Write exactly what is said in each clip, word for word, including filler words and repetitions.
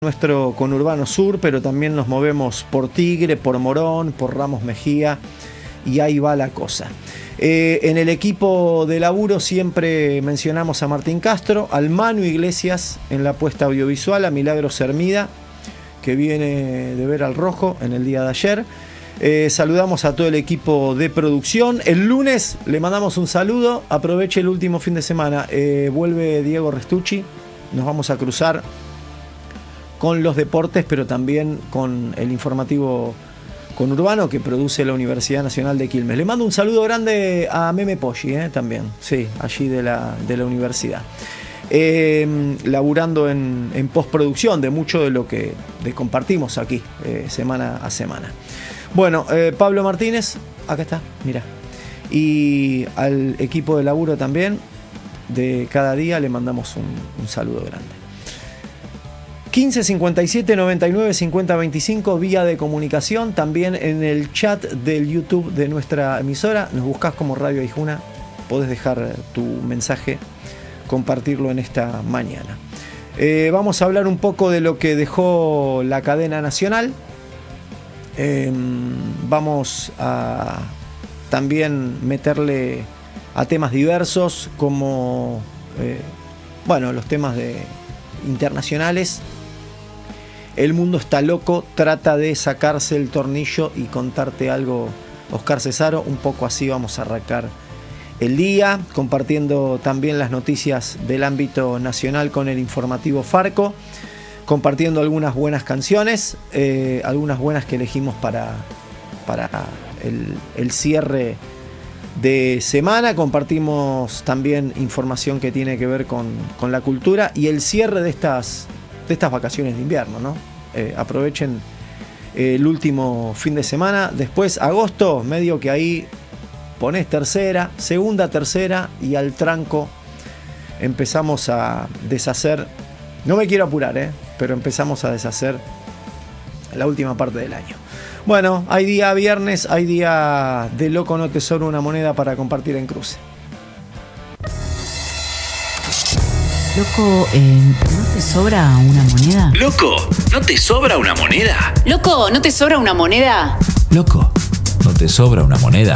Nuestro conurbano sur, pero también nos movemos por Tigre, por Morón, por Ramos Mejía, y ahí va la cosa. Eh, en el equipo de laburo siempre mencionamos a Martín Castro, al Manu Iglesias en la puesta audiovisual, a Milagros Hermida, que viene de ver al rojo en el día de ayer. Eh, saludamos a todo el equipo de producción. El lunes le mandamos un saludo. Aproveche el último fin de semana. Eh, vuelve Diego Restucci. Nos vamos a cruzar con los deportes, pero también con el informativo conurbano que produce la Universidad Nacional de Quilmes. Le mando un saludo grande a Meme Poggi, eh, también, sí, allí de la, de la universidad. Eh, laburando en, en postproducción de mucho de lo que de compartimos aquí, eh, semana a semana. Bueno, eh, Pablo Martínez, acá está, mira. Y al equipo de laburo también, de cada día, le mandamos un, un saludo grande. quince cincuenta y siete noventa y nueve cincuenta veinticinco, vía de comunicación, también en el chat del YouTube de nuestra emisora. Nos buscás como Radio Aijuna, podés dejar tu mensaje, compartirlo en esta mañana. Eh, vamos a hablar un poco de lo que dejó la cadena nacional. Eh, vamos a también meterle a temas diversos como eh, bueno, los temas de internacionales. El mundo está loco, trata de sacarse el tornillo y contarte algo, Oscar Cesaro. Un poco así vamos a arrancar el día, compartiendo también las noticias del ámbito nacional con el informativo Farco, compartiendo algunas buenas canciones, eh, algunas buenas que elegimos para, para el, el cierre de semana. Compartimos también información que tiene que ver con, con la cultura y el cierre de estas de estas vacaciones de invierno, ¿no? Eh, aprovechen eh, el último fin de semana. Después, agosto, medio que ahí ponés tercera, segunda, tercera, y al tranco empezamos a deshacer. No me quiero apurar, ¿eh? Pero empezamos a deshacer la última parte del año. Bueno, hay día viernes, hay día de Loco No Te Sobra Una Moneda para compartir en cruce. Loco, eh, ¿no te sobra una moneda? Loco, ¿no te sobra una moneda? Loco, ¿no te sobra una moneda? Loco, ¿no te sobra una moneda?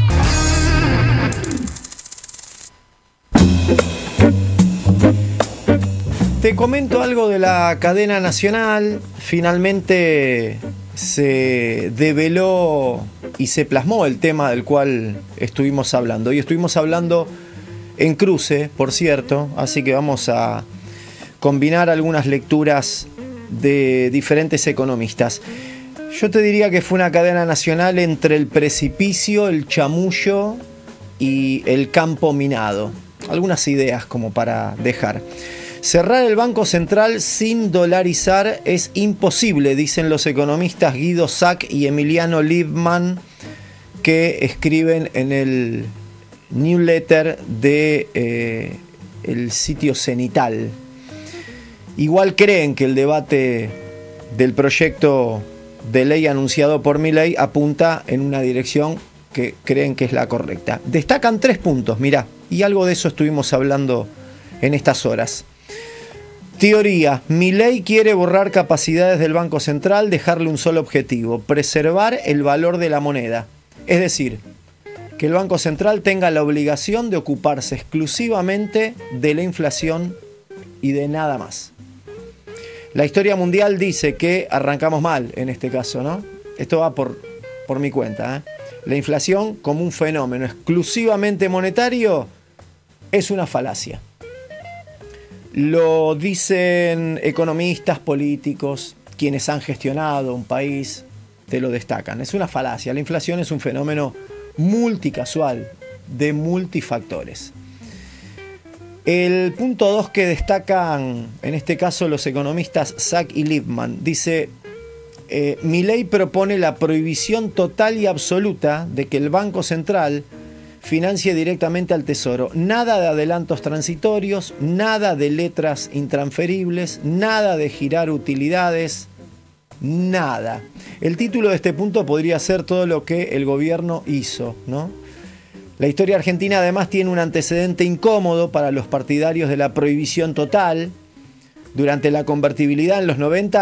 Te comento algo de la cadena nacional. Finalmente se develó y se plasmó el tema del cual estuvimos hablando. Y estuvimos hablando en cruce, por cierto, así que vamos a combinar algunas lecturas de diferentes economistas. Yo te diría que fue una cadena nacional entre el precipicio, el chamullo y el campo minado. Algunas ideas como para dejar. Cerrar el Banco Central sin dolarizar es imposible, dicen los economistas Guido Sack y Emiliano Liebman, que escriben en el newsletter de eh, el sitio Cenital. Igual creen que el debate del proyecto de ley anunciado por Milei apunta en una dirección que creen que es la correcta. Destacan tres puntos, mirá, y algo de eso estuvimos hablando en estas horas. Teoría: Milei quiere borrar capacidades del Banco Central, dejarle un solo objetivo: preservar el valor de la moneda. Es decir, que el Banco Central tenga la obligación de ocuparse exclusivamente de la inflación y de nada más. La historia mundial dice que arrancamos mal en este caso, ¿no? Esto va por, por mi cuenta, ¿eh? La inflación como un fenómeno exclusivamente monetario es una falacia. Lo dicen economistas, políticos, quienes han gestionado un país, te lo destacan. Es una falacia. La inflación es un fenómeno multicasual, de multifactores. El punto dos que destacan, en este caso los economistas Sack y Liebman, dice: eh, Milei propone la prohibición total y absoluta de que el Banco Central financie directamente al Tesoro. Nada de adelantos transitorios, nada de letras intransferibles, nada de girar utilidades, nada. El título de este punto podría ser todo lo que el gobierno hizo, ¿no? La historia argentina además tiene un antecedente incómodo para los partidarios de la prohibición total, durante la convertibilidad en los noventa